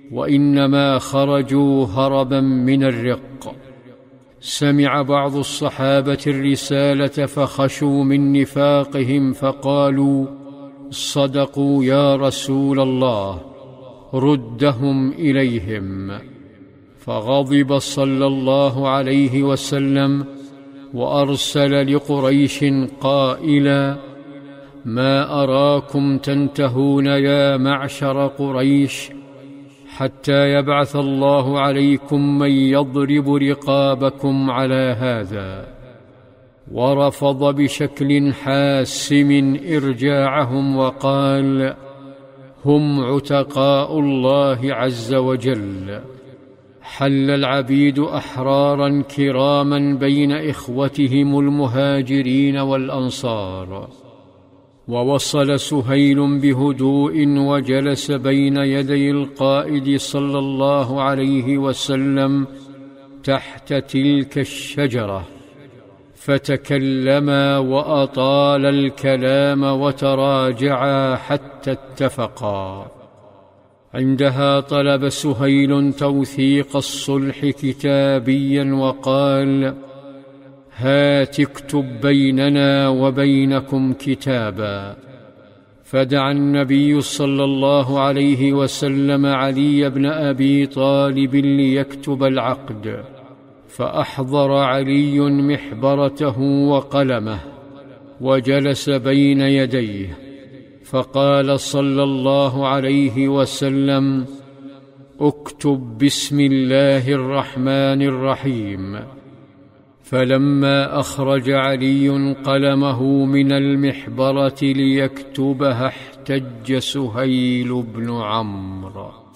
وإنما خرجوا هربا من الرق. سمع بعض الصحابة الرسالة فخشوا من نفاقهم فقالوا: صدقوا يا رسول الله، ردهم إليهم. فغضب صلى الله عليه وسلم وأرسل لقريش قائلا: ما أراكم تنتهون يا معشر قريش حتى يبعث الله عليكم من يضرب رقابكم على هذا. ورفض بشكل حاسم إرجاعهم وقال: هم عتقاء الله عز وجل. حل العبيد أحرارا كراما بين إخوتهم المهاجرين والأنصار. ووصل سهيل بهدوء وجلس بين يدي القائد صلى الله عليه وسلم تحت تلك الشجرة، فتكلما وأطال الكلام وتراجعا حتى اتفقا. عندها طلب سهيل توثيق الصلح كتابيا وقال: هات اكتب بيننا وبينكم كتابا. فدعا النبي صلى الله عليه وسلم علي بن أبي طالب ليكتب العقد، فأحضر علي محبرته وقلمه وجلس بين يديه، فقال صلى الله عليه وسلم: اكتب بسم الله الرحمن الرحيم. فلما أخرج علي قلمه من المحبرة ليكتبها احتج سهيل بن عمرو.